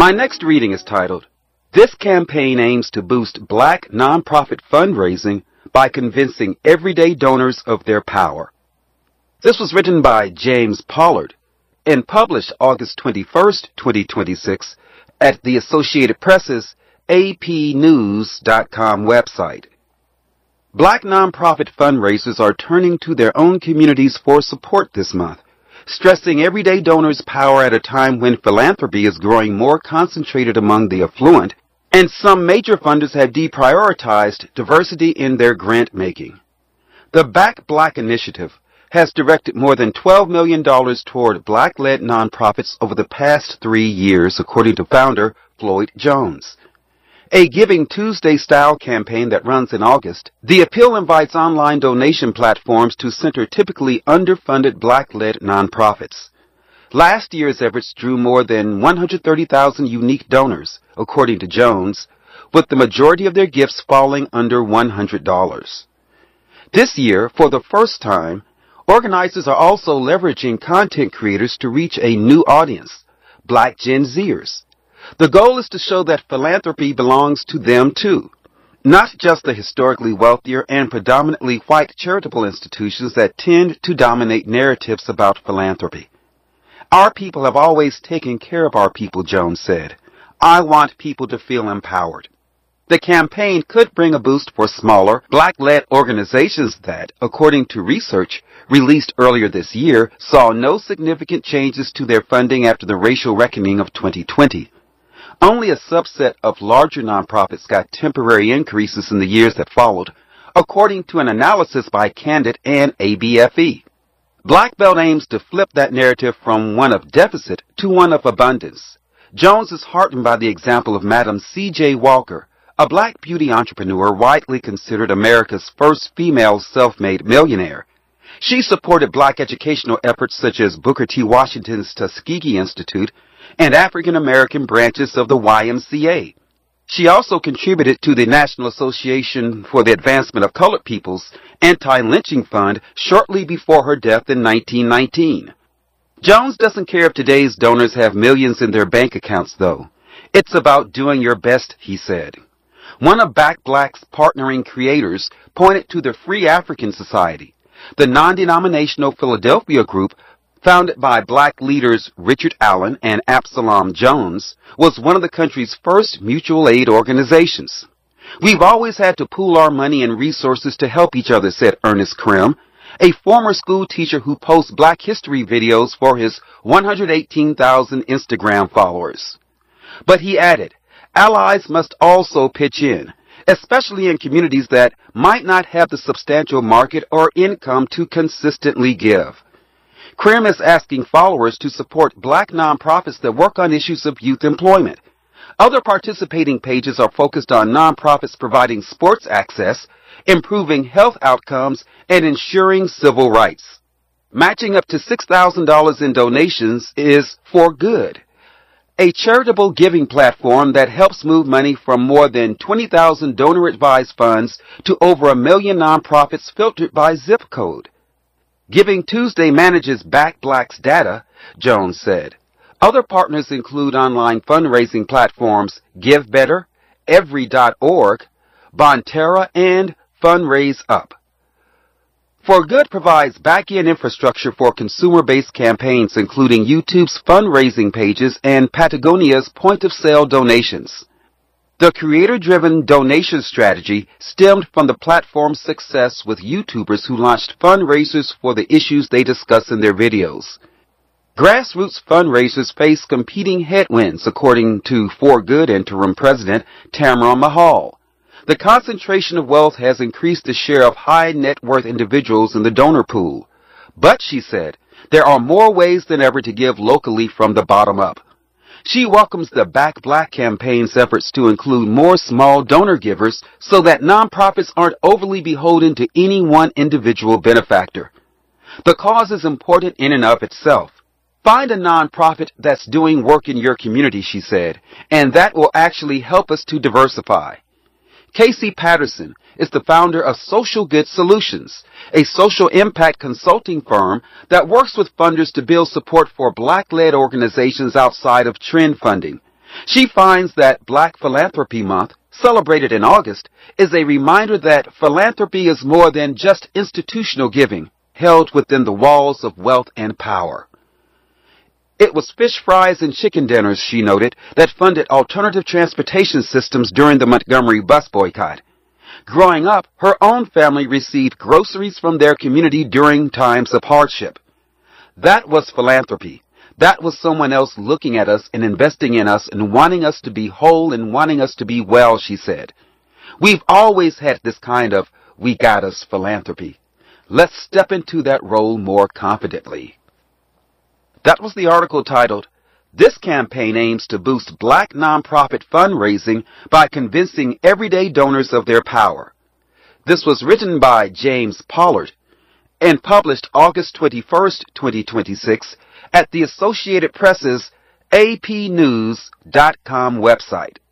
My next reading is titled, This Campaign Aims to Boost Black Nonprofit Fundraising by Convincing Everyday Donors of Their Power. This was written by James Pollard and published August 21st, 2026 at the Associated Press's apnews.com website. Black nonprofit fundraisers are turning to their own communities for support this month, stressing everyday donors' power at a time when philanthropy is growing more concentrated among the affluent, and some major funders have deprioritized diversity in their grant-making. The Back Black initiative has directed more than $12 million toward Black-led nonprofits over the past 3 years, according to founder Floyd Jones. A Giving Tuesday-style campaign that runs in August, the appeal invites online donation platforms to center typically underfunded Black-led nonprofits. Last year's efforts drew more than 130,000 unique donors, according to Jones, with the majority of their gifts falling under $100. This year, for the first time, organizers are also leveraging content creators to reach a new audience, Black Gen Zers. The goal is to show that philanthropy belongs to them too, not just the historically wealthier and predominantly white charitable institutions that tend to dominate narratives about philanthropy. Our people have always taken care of our people, Jones said. I want people to feel empowered. The campaign could bring a boost for smaller, Black-led organizations that, according to research released earlier this year, saw no significant changes to their funding after the racial reckoning of 2020. Only a subset of larger nonprofits got temporary increases in the years that followed, according to an analysis by Candid and ABFE. Black Belt aims to flip that narrative from one of deficit to one of abundance. Jones is heartened by the example of Madam C.J. Walker, a Black beauty entrepreneur widely considered America's first female self-made millionaire. She supported Black educational efforts such as Booker T. Washington's Tuskegee Institute and African-American branches of the YMCA. She also contributed to the National Association for the Advancement of Colored People's Anti-Lynching Fund shortly before her death in 1919. Jones doesn't care if today's donors have millions in their bank accounts, though. It's about doing your best, he said. One of Back Black's partnering creators pointed to the Free African Society, the non-denominational Philadelphia group founded by Black leaders Richard Allen and Absalom Jones, was one of the country's first mutual aid organizations. We've always had to pool our money and resources to help each other, said Ernest Krim, a former school teacher who posts Black history videos for his 118,000 Instagram followers. But he added, allies must also pitch in, especially in communities that might not have the substantial market or income to consistently give. Krim is asking followers to support Black nonprofits that work on issues of youth employment. Other participating pages are focused on nonprofits providing sports access, improving health outcomes, and ensuring civil rights. Matching up to $6,000 in donations is For Good, a charitable giving platform that helps move money from more than 20,000 donor-advised funds to over 1 million nonprofits filtered by zip code. Giving Tuesday manages Back Black's data, Jones said. Other partners include online fundraising platforms GiveBetter, Every.org, Bonterra, and FundraiseUp. For Good provides back-end infrastructure for consumer-based campaigns, including YouTube's fundraising pages and Patagonia's point-of-sale donations. The creator-driven donation strategy stemmed from the platform's success with YouTubers who launched fundraisers for the issues they discuss in their videos. Grassroots fundraisers face competing headwinds, according to For Good interim president Tamara Mahal. The concentration of wealth has increased the share of high-net-worth individuals in the donor pool. But, she said, there are more ways than ever to give locally from the bottom up. She welcomes the Back Black campaign's efforts to include more small donor givers so that nonprofits aren't overly beholden to any one individual benefactor. The cause is important in and of itself. Find a nonprofit that's doing work in your community, she said, and that will actually help us to diversify. Casey Patterson is the founder of Social Good Solutions, a social impact consulting firm that works with funders to build support for Black-led organizations outside of trend funding. She finds that Black Philanthropy Month, celebrated in August, is a reminder that philanthropy is more than just institutional giving, held within the walls of wealth and power. It was fish fries and chicken dinners, she noted, that funded alternative transportation systems during the Montgomery bus boycott. Growing up, her own family received groceries from their community during times of hardship. That was philanthropy. That was someone else looking at us and investing in us and wanting us to be whole and wanting us to be well, she said. We've always had this kind of we got us philanthropy. Let's step into that role more confidently. That was the article titled, "This campaign aims to boost Black nonprofit fundraising by convincing everyday donors of their power." This was written by James Pollard and published August 21st, 2026 at the Associated Press's APnews.com website.